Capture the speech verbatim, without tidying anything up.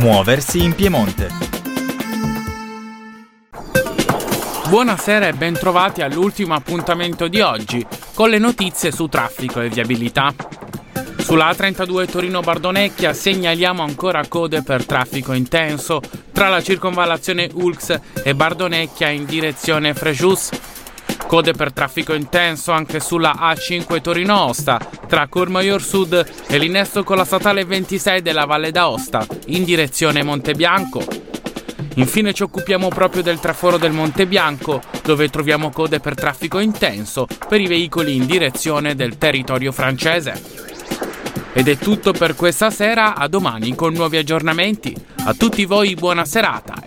Muoversi in Piemonte. Buonasera e bentrovati all'ultimo appuntamento di oggi con le notizie su traffico e viabilità. Sulla A trentadue Torino-Bardonecchia segnaliamo ancora code per traffico intenso tra la circonvallazione Ulx e Bardonecchia in direzione Frejus. Code per traffico intenso anche sulla A cinque Torino-Osta tra Courmayeur Sud e l'innesto con la statale ventisei della Valle d'Aosta in direzione Montebianco. Infine ci occupiamo proprio del traforo del Monte Bianco, dove troviamo code per traffico intenso per i veicoli in direzione del territorio francese. Ed è tutto per questa sera, a domani con nuovi aggiornamenti. A tutti voi buona serata